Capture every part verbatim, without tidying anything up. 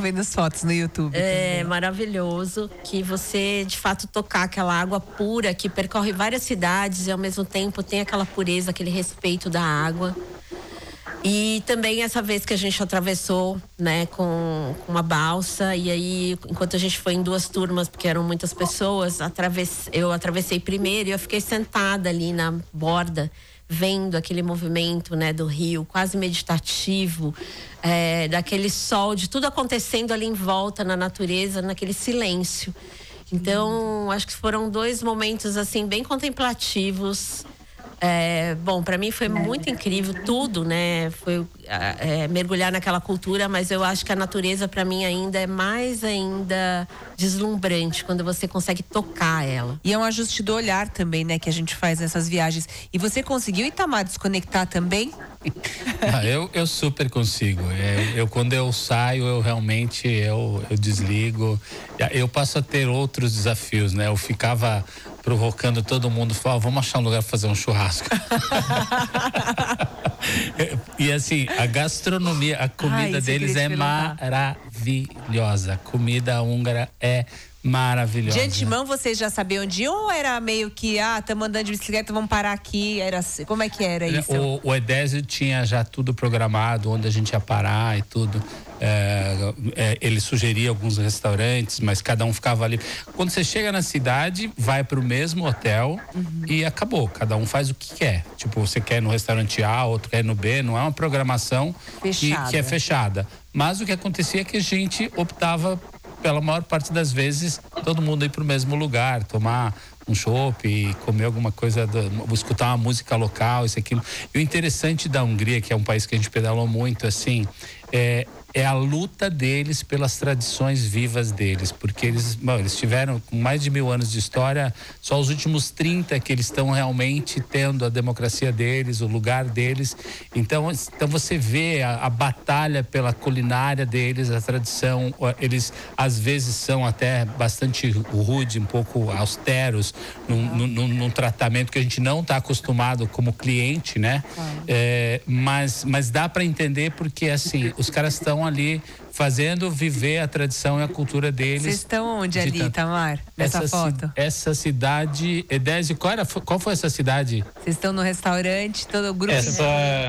vendo as fotos no YouTube. É também. Maravilhoso que você, de fato, tocar aquela água pura que percorre várias cidades e ao mesmo tempo tem aquela pureza, aquele respeito da água. E também essa vez que a gente atravessou, né, com, com uma balsa, e aí, enquanto a gente foi em duas turmas, porque eram muitas pessoas, atravesse, eu atravessei primeiro e eu fiquei sentada ali na borda, vendo aquele movimento, né, do rio, quase meditativo, é, daquele sol, de tudo acontecendo ali em volta, na natureza, naquele silêncio. Então, acho que foram dois momentos, assim, bem contemplativos. É, bom, para mim foi muito incrível tudo, né? Foi é, mergulhar naquela cultura, mas eu acho que a natureza para mim ainda é mais ainda deslumbrante quando você consegue tocar ela. E é um ajuste do olhar também, né? Que a gente faz nessas viagens. E você conseguiu, Itamar, desconectar também? Ah, eu, eu super consigo. É, eu quando eu saio, eu realmente eu, eu desligo. Eu passo a ter outros desafios, né? Eu ficava provocando todo mundo, falava, vamos achar um lugar para fazer um churrasco. E assim, a gastronomia, a comida Ai, deles é maravilhosa. A comida húngara é maravilhosa. De antemão, vocês já sabiam onde ir, ou era meio que, ah, estamos andando de bicicleta, vamos parar aqui? Era, como é que era isso? O, o Edésio tinha já tudo programado, onde a gente ia parar e tudo. É, é, ele sugeria alguns restaurantes, mas cada um ficava ali. Quando você chega na cidade, vai para o mesmo hotel uhum. e acabou. Cada um faz o que quer. Tipo, você quer ir no restaurante A, outro quer ir no B. Não é uma programação que, que é fechada. Mas o que acontecia é que a gente optava, pela maior parte das vezes, todo mundo ir para o mesmo lugar, tomar um chopp, comer alguma coisa, do, escutar uma música local, isso aquilo. E o interessante da Hungria, que é um país que a gente pedalou muito, assim, é, é a luta deles pelas tradições vivas deles, porque eles, bom, eles tiveram com mais de mil anos de história, só os últimos trinta que eles estão realmente tendo a democracia deles, o lugar deles. Então, então você vê a, a batalha pela culinária deles, a tradição. Eles às vezes são até bastante rude, um pouco austeros num, num, num tratamento que a gente não está acostumado como cliente, né? É, mas, mas dá para entender porque assim, os caras estão ali fazendo viver a tradição e a cultura deles. Vocês estão onde ali, tanto... Itamar? Nessa essa foto? Ci... Essa cidade, Edésio, qual, era, qual foi essa cidade? Vocês estão no restaurante, todo o grupo? Essa,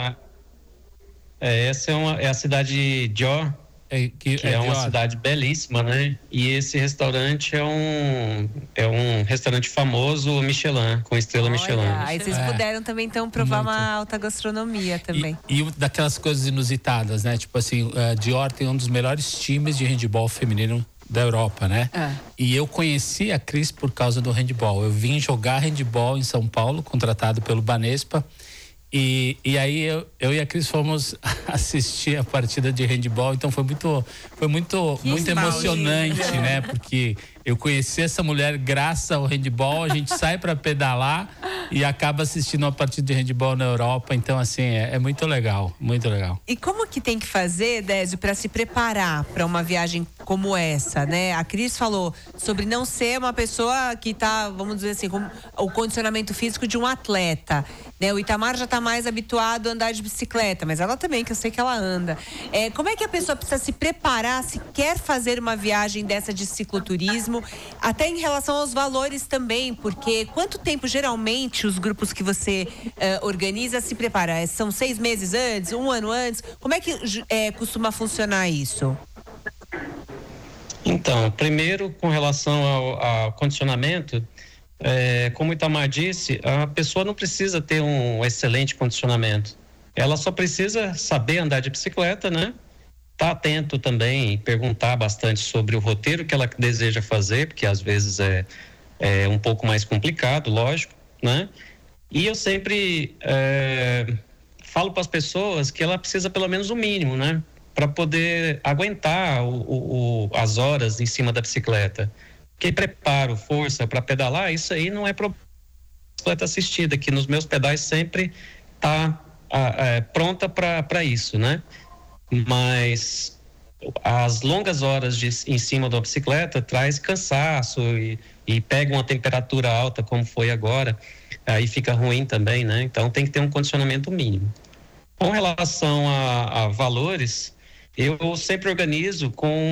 é, essa é, uma, é a cidade de Jó, é, que, que é, é uma cidade belíssima, né? E esse restaurante é um, é um restaurante famoso Michelin, com estrela Olha, Michelin. Aí vocês é. puderam também, então, provar Muito. uma alta gastronomia também. E, e daquelas coisas inusitadas, né? Tipo assim, uh, Dior tem um dos melhores times de handebol feminino da Europa, né? É. E eu conheci a Cris por causa do handebol. Eu vim jogar handebol em São Paulo, contratado pelo Banespa. E, e aí eu, eu e a Cris fomos assistir a partida de handebol, então foi muito, foi muito, muito emocionante, né? Porque eu conheci essa mulher graças ao handebol, a gente sai para pedalar e acaba assistindo uma partida de handebol na Europa, então assim, é, é muito legal, muito legal. E como que tem que fazer, Désio, para se preparar para uma viagem como essa, né? A Cris falou sobre não ser uma pessoa que tá, vamos dizer assim, com o condicionamento físico de um atleta, né? O Itamar já tá mais habituado a andar de bicicleta, mas ela também, que eu sei que ela anda. É, como é que a pessoa precisa se preparar se quer fazer uma viagem dessa de cicloturismo, até em relação aos valores também, porque quanto tempo geralmente os grupos que você uh, organiza se prepara? São seis meses antes, um ano antes? Como é que é, costuma funcionar isso? Então, primeiro, com relação ao, ao condicionamento, É, como o Itamar disse, a pessoa não precisa ter um excelente condicionamento. Ela só precisa saber andar de bicicleta, né? Tá atento também, perguntar bastante sobre o roteiro que ela deseja fazer, porque às vezes é, é um pouco mais complicado, lógico, né? E eu sempre é, falo para as pessoas que ela precisa pelo menos o mínimo, né? Para poder aguentar o, o, o, as horas em cima da bicicleta. Porque preparo, força para pedalar, isso aí não é problema. Bicicleta assistida, que nos meus pedais sempre tá é, pronta para isso, né? Mas as longas horas de, em cima da bicicleta traz cansaço e, e pega uma temperatura alta, como foi agora, aí fica ruim também, né? Então tem que ter um condicionamento mínimo. Com relação a, a valores, eu sempre organizo com